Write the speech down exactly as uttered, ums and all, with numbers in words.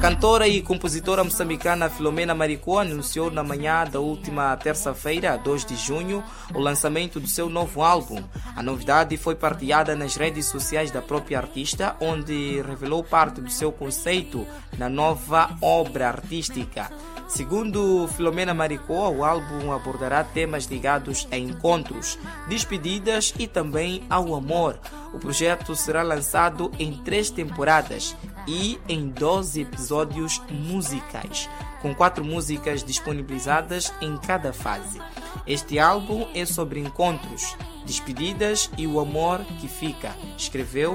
cantora e compositora moçambicana Filomena Maricoa anunciou na manhã da última terça-feira, dois de junho, o lançamento do seu novo álbum. A novidade foi partilhada nas redes sociais da própria artista, onde revelou parte do seu conceito na nova obra artística. Segundo Filomena Maricoa, o álbum abordará temas ligados a encontros, despedidas e também ao amor. O projeto será lançado em três temporadas e em doze episódios musicais, com quatro músicas disponibilizadas em cada fase. Este álbum é sobre encontros, despedidas e o amor que fica, escreveu